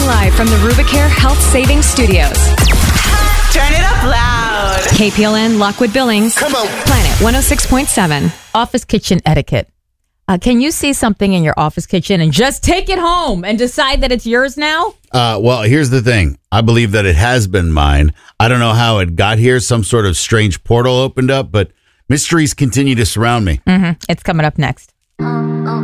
live from the Rubicare Health Savings Studios. Turn it up loud. KPLN Lockwood Billings. Come on. Planet 106.7. Office kitchen etiquette. Can you see something in your office kitchen and just take it home and decide that it's yours now? Well, here's the thing. I believe that it has been mine. I don't know how it got here. Some sort of strange portal opened up, but mysteries continue to surround me. It's coming up next.